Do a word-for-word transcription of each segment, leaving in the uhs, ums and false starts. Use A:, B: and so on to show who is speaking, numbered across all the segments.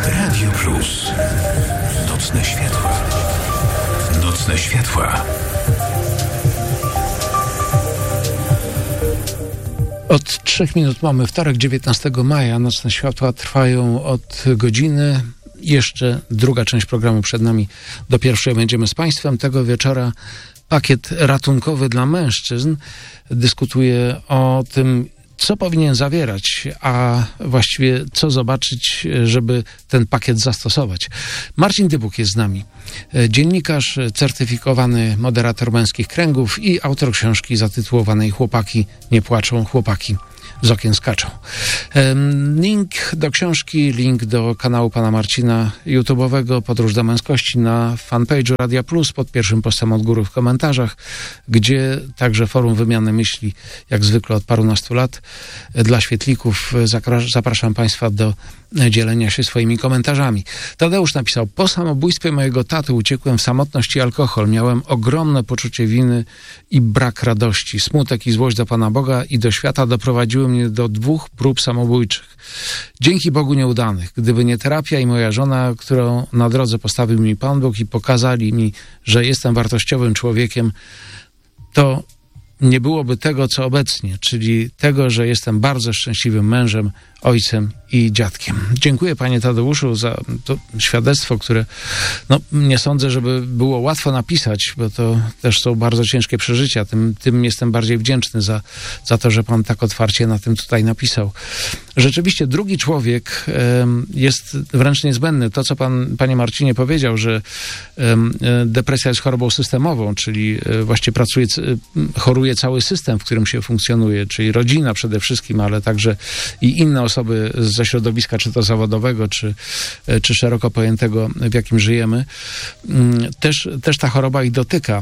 A: Radio Plus. Nocne światła. Nocne światła.
B: Od trzech minut mamy wtorek, dziewiętnastego maja. Nocne światła trwają od godziny. Jeszcze druga część programu przed nami. Do pierwszej będziemy z Państwem. Tego wieczora pakiet ratunkowy dla mężczyzn dyskutuje o tym, co powinien zawierać, a właściwie co zobaczyć, żeby ten pakiet zastosować. Marcin Dybuk jest z nami. Dziennikarz, certyfikowany moderator męskich kręgów i autor książki zatytułowanej Chłopaki nie płaczą, chłopaki z okien skaczą. Link do książki, link do kanału pana Marcina YouTube'owego Podróż do męskości na fanpage'u Radia Plus pod pierwszym postem od góry w komentarzach, gdzie także forum wymiany myśli, jak zwykle od parunastu lat. Dla świetlików zapraszam Państwa do dzielenia się swoimi komentarzami. Tadeusz napisał: po samobójstwie mojego taty uciekłem w samotność i alkohol. Miałem ogromne poczucie winy i brak radości. Smutek i złość do Pana Boga i do świata doprowadziły mnie do dwóch prób samobójczych. Dzięki Bogu nieudanych. Gdyby nie terapia i moja żona, którą na drodze postawił mi Pan Bóg i pokazali mi, że jestem wartościowym człowiekiem, to nie byłoby tego, co obecnie, czyli tego, że jestem bardzo szczęśliwym mężem, ojcem i dziadkiem. Dziękuję panie Tadeuszu za to świadectwo, które no, nie sądzę, żeby było łatwo napisać, bo to też są bardzo ciężkie przeżycia. Tym, tym jestem bardziej wdzięczny za, za to, że pan tak otwarcie na tym tutaj napisał. Rzeczywiście drugi człowiek um, jest wręcz niezbędny. To, co pan, panie Marcinie, powiedział, że um, depresja jest chorobą systemową, czyli um, właściwie pracuje, choruje cały system, w którym się funkcjonuje, czyli rodzina przede wszystkim, ale także i inne osoby ze środowiska, czy to zawodowego, czy, czy szeroko pojętego, w jakim żyjemy, też, też ta choroba ich dotyka.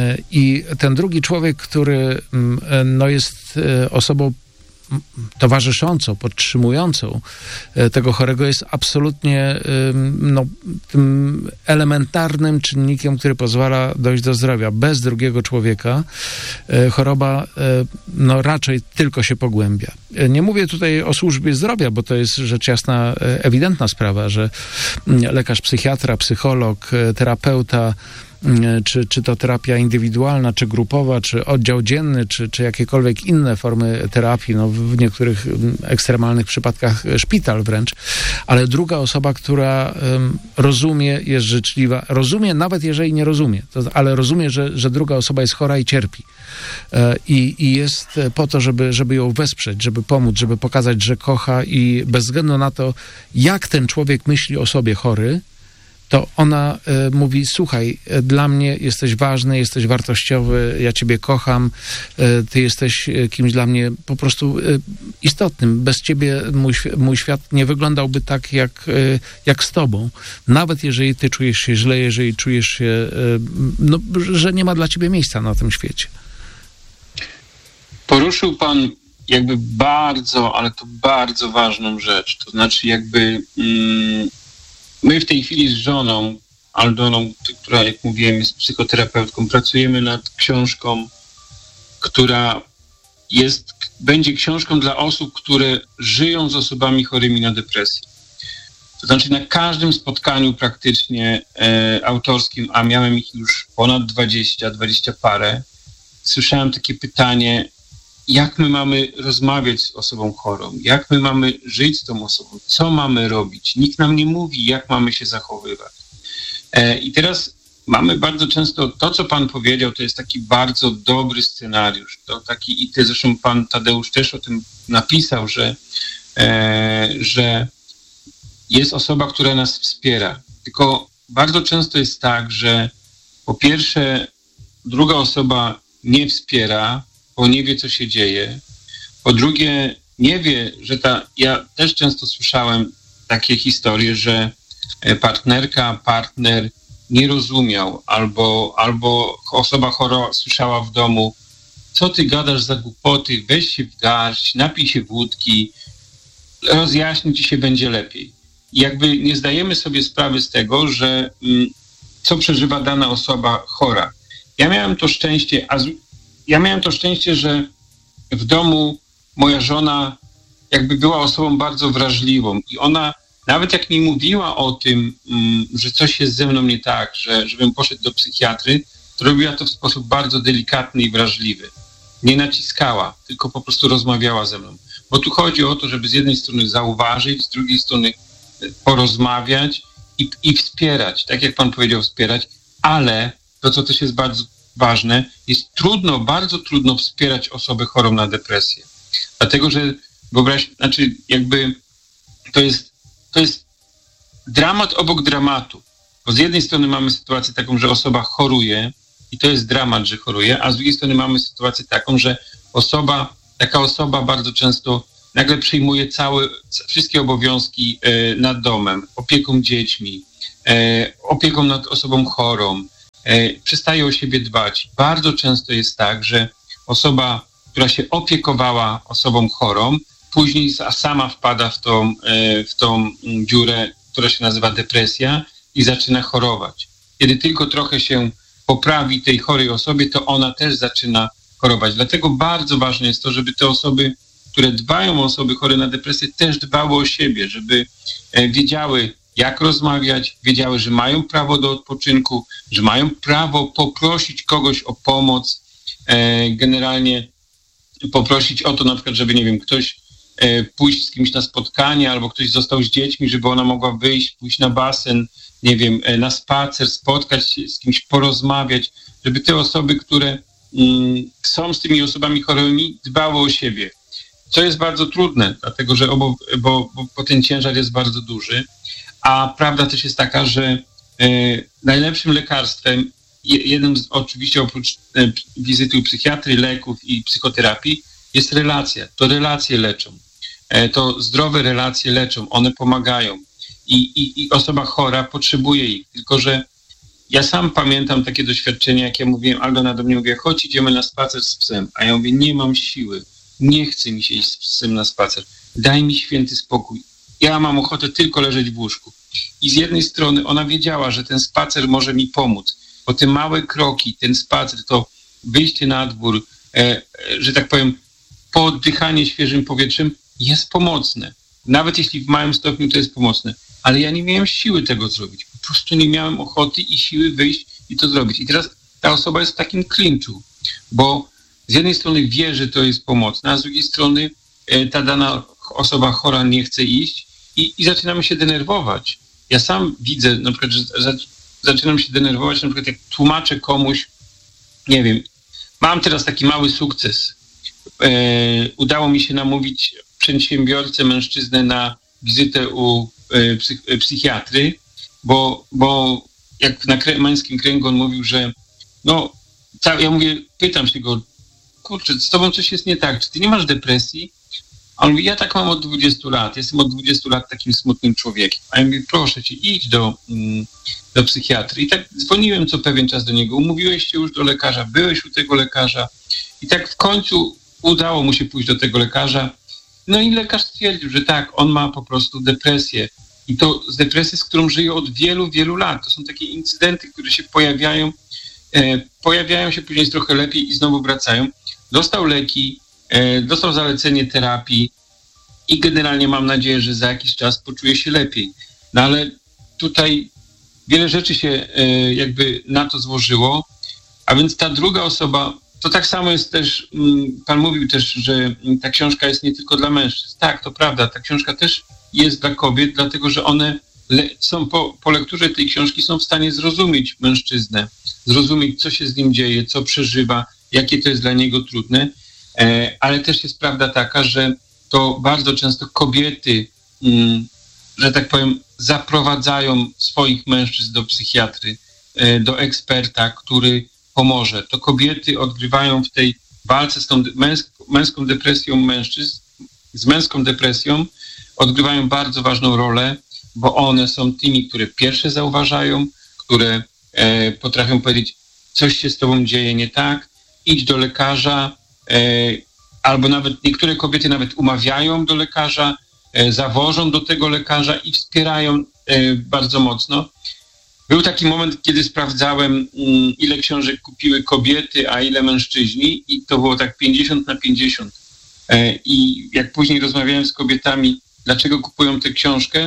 B: I ten drugi człowiek, który no, jest osobą towarzyszącą, podtrzymującą tego chorego, jest absolutnie no, tym elementarnym czynnikiem, który pozwala dojść do zdrowia. Bez drugiego człowieka choroba no, raczej tylko się pogłębia. Nie mówię tutaj o służbie zdrowia, bo to jest rzecz jasna, ewidentna sprawa, że lekarz, psychiatra, psycholog, terapeuta, Czy, czy to terapia indywidualna, czy grupowa, czy oddział dzienny, czy, czy jakiekolwiek inne formy terapii, no w niektórych ekstremalnych przypadkach szpital wręcz, ale druga osoba, która um, rozumie, jest życzliwa, rozumie, nawet jeżeli nie rozumie, to, ale rozumie, że, że druga osoba jest chora i cierpi. E, i, I jest po to, żeby, żeby ją wesprzeć, żeby pomóc, żeby pokazać, że kocha i bez względu na to, jak ten człowiek myśli o sobie chory, to ona y, mówi: słuchaj, y, dla mnie jesteś ważny, jesteś wartościowy, ja ciebie kocham, y, ty jesteś y, kimś dla mnie po prostu y, istotnym. Bez ciebie mój, mój świat nie wyglądałby tak, jak, y, jak z tobą. Nawet jeżeli ty czujesz się źle, jeżeli czujesz się, y, no, że nie ma dla ciebie miejsca na tym świecie.
C: Poruszył pan jakby bardzo, ale to bardzo ważną rzecz. To znaczy jakby... Mm, My w tej chwili z żoną, Aldoną, która, jak mówiłem, jest psychoterapeutką, pracujemy nad książką, która jest, będzie książką dla osób, które żyją z osobami chorymi na depresję. To znaczy na każdym spotkaniu praktycznie e, autorskim, a miałem ich już ponad dwadzieścia, dwadzieścia parę, słyszałem takie pytanie: jak my mamy rozmawiać z osobą chorą? Jak my mamy żyć z tą osobą? Co mamy robić? Nikt nam nie mówi, jak mamy się zachowywać. E, I teraz mamy bardzo często to, co pan powiedział, to jest taki bardzo dobry scenariusz. To taki, i ty zresztą pan Tadeusz też o tym napisał, że, e, że jest osoba, która nas wspiera. Tylko bardzo często jest tak, że po pierwsze druga osoba nie wspiera, bo nie wie, co się dzieje. Po drugie, nie wie, że ta... Ja też często słyszałem takie historie, że partnerka, partner nie rozumiał, albo, albo osoba chora słyszała w domu: co ty gadasz za głupoty, weź się w garść, napij się wódki, rozjaśni ci się, będzie lepiej. I jakby nie zdajemy sobie sprawy z tego, że mm, co przeżywa dana osoba chora. Ja miałem to szczęście, a z, ja miałem to szczęście, że w domu moja żona jakby była osobą bardzo wrażliwą i ona nawet jak mi mówiła o tym, że coś jest ze mną nie tak, że żebym poszedł do psychiatry, to robiła to w sposób bardzo delikatny i wrażliwy. Nie naciskała, tylko po prostu rozmawiała ze mną. Bo tu chodzi o to, żeby z jednej strony zauważyć, z drugiej strony porozmawiać i, i wspierać. Tak jak pan powiedział, wspierać, ale to, co też jest bardzo ważne, jest trudno, bardzo trudno wspierać osobę chorą na depresję. Dlatego, że wyobraź, znaczy jakby to jest, to jest dramat obok dramatu. Bo z jednej strony mamy sytuację taką, że osoba choruje i to jest dramat, że choruje, a z drugiej strony mamy sytuację taką, że osoba, taka osoba bardzo często nagle przyjmuje całe, wszystkie obowiązki e, nad domem, opieką dziećmi, e, opieką nad osobą chorą, e, przestaje o siebie dbać. Bardzo często jest tak, że osoba, która się opiekowała osobą chorą, później sama wpada w tą, e, w tą dziurę, która się nazywa depresja i zaczyna chorować. Kiedy tylko trochę się poprawi tej chorej osobie, to ona też zaczyna chorować. Dlatego bardzo ważne jest to, żeby te osoby, które dbają o osoby chore na depresję, też dbały o siebie, żeby wiedziały, jak rozmawiać, wiedziały, że mają prawo do odpoczynku, że mają prawo poprosić kogoś o pomoc, generalnie poprosić o to na przykład, żeby, nie wiem, ktoś pójść z kimś na spotkanie, albo ktoś został z dziećmi, żeby ona mogła wyjść, pójść na basen, nie wiem, na spacer, spotkać się z kimś, porozmawiać, żeby te osoby, które mm, są z tymi osobami chorymi, dbały o siebie. Co jest bardzo trudne, dlatego że obo, bo, bo, bo ten ciężar jest bardzo duży, a prawda też jest taka, że e, najlepszym lekarstwem, jednym z, oczywiście oprócz e, wizyty u psychiatry, leków i psychoterapii, jest relacja. To relacje leczą. E, to zdrowe relacje leczą, one pomagają. I, i, I osoba chora potrzebuje ich. Tylko że ja sam pamiętam takie doświadczenia, jak ja mówiłem, Aldona do mnie mówi, chodź, idziemy na spacer z psem. A ja mówię, nie mam siły, nie chce mi się iść z psem na spacer. Daj mi święty spokój. Ja mam ochotę tylko leżeć w łóżku. I z jednej strony ona wiedziała, że ten spacer może mi pomóc, bo te małe kroki, ten spacer, to wyjście na dwór, e, że tak powiem, pooddychanie świeżym powietrzem jest pomocne. Nawet jeśli w małym stopniu to jest pomocne. Ale ja nie miałem siły tego zrobić. Po prostu nie miałem ochoty i siły wyjść i to zrobić. I teraz ta osoba jest w takim klinczu, bo z jednej strony wie, że to jest pomocne, a z drugiej strony e, ta dana osoba chora nie chce iść i, i zaczynamy się denerwować. Ja sam widzę, na przykład, że za, zaczynam się denerwować, na przykład jak tłumaczę komuś, nie wiem, mam teraz taki mały sukces. E, udało mi się namówić przedsiębiorcę, mężczyznę na wizytę u e, psych, e, psychiatry, bo, bo jak na krę, męskim kręgu on mówił, że no, ca, ja mówię, pytam się go, kurczę, z tobą coś jest nie tak, czy ty nie masz depresji? A on mówi, ja tak mam od dwudziestu lat, jestem od dwudziestu lat takim smutnym człowiekiem. A ja mówię, proszę cię, idź do, do psychiatry. I tak dzwoniłem co pewien czas do niego, umówiłeś się już do lekarza, byłeś u tego lekarza i tak w końcu udało mu się pójść do tego lekarza. No i lekarz stwierdził, że tak, on ma po prostu depresję. I to z depresją, z którą żyje od wielu, wielu lat. To są takie incydenty, które się pojawiają, e, pojawiają się, później jest trochę lepiej i znowu wracają. Dostał leki, e, dostał zalecenie terapii i generalnie mam nadzieję, że za jakiś czas poczuje się lepiej. No ale tutaj wiele rzeczy się e, jakby na to złożyło, a więc ta druga osoba, to tak samo jest też, pan mówił też, że ta książka jest nie tylko dla mężczyzn. Tak, to prawda, ta książka też jest dla kobiet, dlatego że one le- są po, po lekturze tej książki są w stanie zrozumieć mężczyznę, zrozumieć, co się z nim dzieje, co przeżywa, jakie to jest dla niego trudne, e, ale też jest prawda taka, że to bardzo często kobiety, mm, że tak powiem, zaprowadzają swoich mężczyzn do psychiatry, e, do eksperta, który pomoże. To kobiety odgrywają w tej walce z tą męsk- męską depresją mężczyzn, z męską depresją, odgrywają bardzo ważną rolę, bo one są tymi, które pierwsze zauważają, które e, potrafią powiedzieć, coś się z tobą dzieje nie tak, idź do lekarza, e, albo nawet niektóre kobiety nawet umawiają do lekarza, e, zawożą do tego lekarza i wspierają e, bardzo mocno. Był taki moment, kiedy sprawdzałem, ile książek kupiły kobiety, a ile mężczyźni i to było tak pięćdziesiąt na pięćdziesiąt. I jak później rozmawiałem z kobietami, dlaczego kupują tę książkę,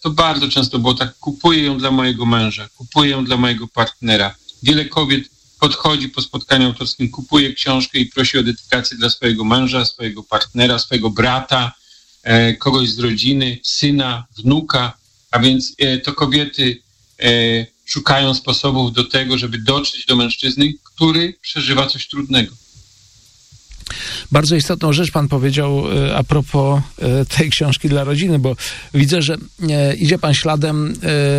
C: to bardzo często było tak, kupuję ją dla mojego męża, kupuję ją dla mojego partnera. Wiele kobiet podchodzi po spotkaniu autorskim, kupuje książkę i prosi o dedykację dla swojego męża, swojego partnera, swojego brata, e, kogoś z rodziny, syna, wnuka, a więc e, to kobiety e, szukają sposobów do tego, żeby dotrzeć do mężczyzny, który przeżywa coś trudnego.
B: Bardzo istotną rzecz pan powiedział a propos tej książki dla rodziny, bo widzę, że idzie pan śladem,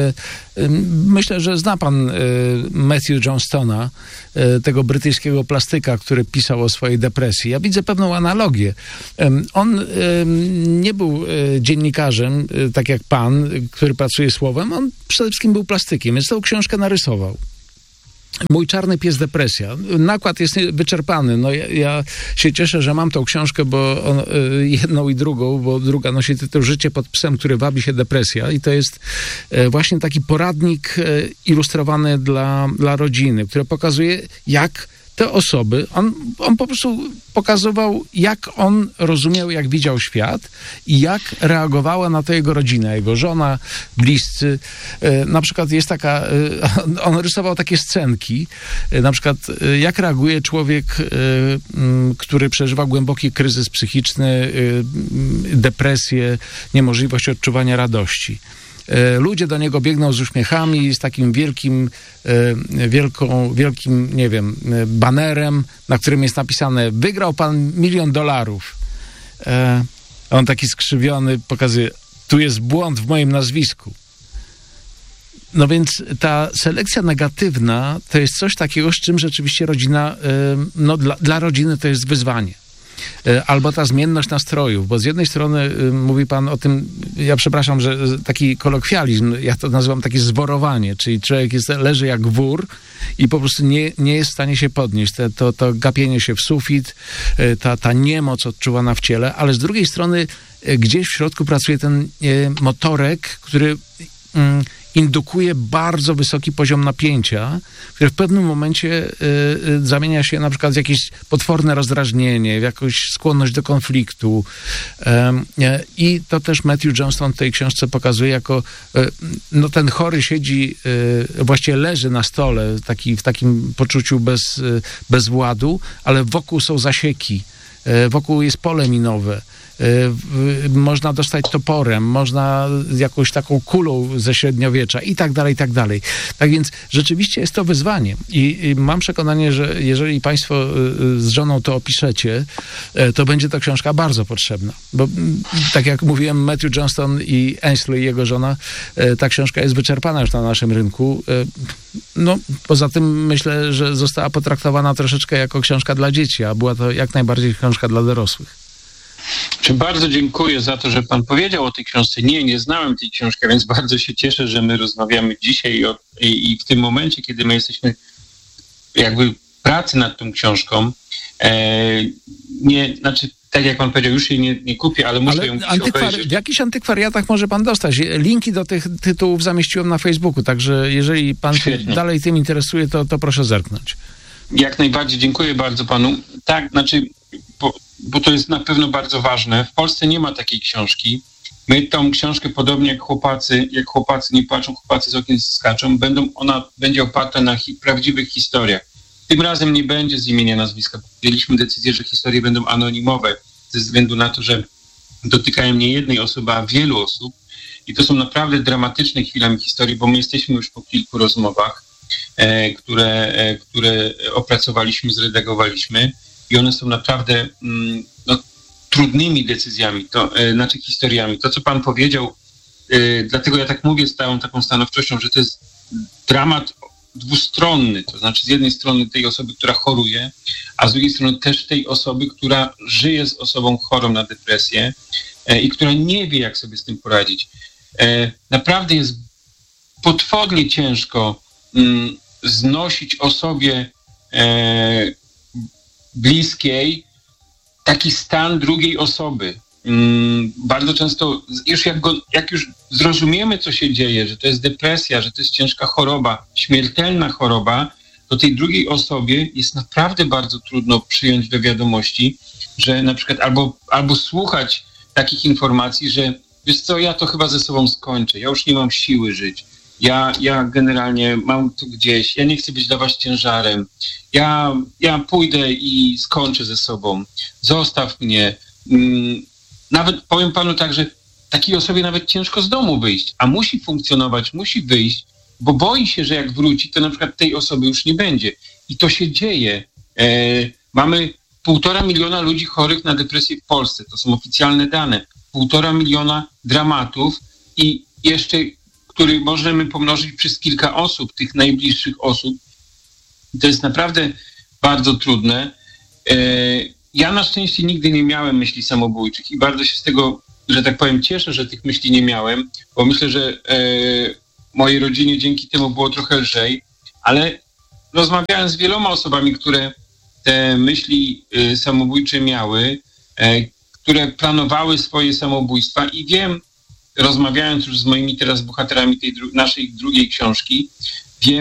B: myślę, że zna pan Matthew Johnstona, tego brytyjskiego plastyka, który pisał o swojej depresji. Ja widzę pewną analogię. On nie był dziennikarzem, tak jak pan, który pracuje słowem, on przede wszystkim był plastykiem, więc tą książkę narysował. Mój czarny pies depresja. Nakład jest wyczerpany. No ja, ja się cieszę, że mam tą książkę, bo on, jedną i drugą, bo druga nosi tytuł Życie pod psem, który wabi się depresja. I to jest właśnie taki poradnik ilustrowany dla, dla rodziny, który pokazuje, jak te osoby, on, on po prostu pokazywał, jak on rozumiał, jak widział świat i jak reagowała na to jego rodzina, jego żona, bliscy. Na przykład jest taka, on rysował takie scenki, na przykład jak reaguje człowiek, który przeżywa głęboki kryzys psychiczny, depresję, niemożliwość odczuwania radości. Ludzie do niego biegną z uśmiechami, z takim wielkim, wielką, wielkim, nie wiem, banerem, na którym jest napisane: wygrał pan milion dolarów. On taki skrzywiony pokazuje: tu jest błąd w moim nazwisku. No więc ta selekcja negatywna to jest coś takiego, z czym rzeczywiście rodzina, no dla, dla rodziny to jest wyzwanie. Albo ta zmienność nastrojów, bo z jednej strony y, mówi pan o tym, ja przepraszam, że taki kolokwializm, ja to nazywam takie zworowanie, czyli człowiek jest, leży jak wór i po prostu nie, nie jest w stanie się podnieść. Te, to, to gapienie się w sufit, y, ta, ta niemoc odczuwana w ciele, ale z drugiej strony y, gdzieś w środku pracuje ten y, motorek, który y, indukuje bardzo wysoki poziom napięcia, który w pewnym momencie y, y, zamienia się na przykład w jakieś potworne rozdrażnienie, w jakąś skłonność do konfliktu. Y, y, I to też Matthew Johnston w tej książce pokazuje jako, y, no ten chory siedzi, y, właściwie leży na stole taki, w takim poczuciu bez, y, bezwładu, ale wokół są zasieki, y, wokół jest pole minowe. Można dostać toporem, można jakąś taką kulą ze średniowiecza i tak dalej, i tak dalej. Tak więc rzeczywiście jest to wyzwanie i, i mam przekonanie, że jeżeli państwo z żoną to opiszecie, to będzie to książka bardzo potrzebna, bo tak jak mówiłem, Matthew Johnston i Ainsley, jego żona, ta książka jest wyczerpana już na naszym rynku. No, poza tym myślę, że została potraktowana troszeczkę jako książka dla dzieci, a była to jak najbardziej książka dla dorosłych.
C: Bardzo dziękuję za to, że pan powiedział o tej książce. Nie, nie znałem tej książki, więc bardzo się cieszę, że my rozmawiamy dzisiaj o, i, i w tym momencie, kiedy my jesteśmy jakby w pracy nad tą książką. E, nie, znaczy, tak jak pan powiedział, już jej nie, nie kupię, ale muszę ale ją
B: antykwar-
C: obejrzeć.
B: W jakichś antykwariatach może pan dostać. Linki do tych tytułów zamieściłem na Facebooku, także jeżeli pan się dalej tym interesuje, to, to proszę zerknąć.
C: Jak najbardziej, dziękuję bardzo panu. Tak, znaczy... Po, bo to jest na pewno bardzo ważne. W Polsce nie ma takiej książki. My tą książkę, podobnie jak chłopacy, jak chłopacy nie płaczą, chłopacy z okien skaczą, będą, ona będzie oparta na hi, prawdziwych historiach. Tym razem nie będzie z imienia, nazwiska. Podjęliśmy decyzję, że historie będą anonimowe, ze względu na to, że dotykają nie jednej osoby, a wielu osób. I to są naprawdę dramatyczne chwilami historii, bo my jesteśmy już po kilku rozmowach, e, które, e, które opracowaliśmy, zredagowaliśmy. I one są naprawdę no, trudnymi decyzjami, to, e, znaczy historiami. To, co pan powiedział, e, dlatego ja tak mówię z całą taką stanowczością, że to jest dramat dwustronny, to znaczy z jednej strony tej osoby, która choruje, a z drugiej strony też tej osoby, która żyje z osobą chorą na depresję e, i która nie wie, jak sobie z tym poradzić. E, naprawdę jest potwornie ciężko mm, znosić osobie e, bliskiej taki stan drugiej osoby. Hmm, bardzo często, już jak, go, jak już zrozumiemy, co się dzieje, że to jest depresja, że to jest ciężka choroba, śmiertelna choroba, to tej drugiej osobie jest naprawdę bardzo trudno przyjąć do wiadomości, że na przykład albo, albo słuchać takich informacji, że wiesz co, ja to chyba ze sobą skończę, ja już nie mam siły żyć. Ja, ja generalnie mam tu gdzieś, ja nie chcę być dla was ciężarem. Ja, ja pójdę i skończę ze sobą. Zostaw mnie. Nawet powiem panu tak, że takiej osobie nawet ciężko z domu wyjść, a musi funkcjonować, musi wyjść, bo boi się, że jak wróci, to na przykład tej osoby już nie będzie. I to się dzieje. E, mamy półtora miliona ludzi chorych na depresję w Polsce. To są oficjalne dane. Półtora miliona dramatów i jeszcze, który możemy pomnożyć przez kilka osób, tych najbliższych osób. To jest naprawdę bardzo trudne. E, ja na szczęście nigdy nie miałem myśli samobójczych i bardzo się z tego, że tak powiem, cieszę, że tych myśli nie miałem, bo myślę, że e, mojej rodzinie dzięki temu było trochę lżej, ale rozmawiałem z wieloma osobami, które te myśli e, samobójcze miały, e, które planowały swoje samobójstwa i wiem, rozmawiając już z moimi teraz bohaterami tej dru- naszej drugiej książki,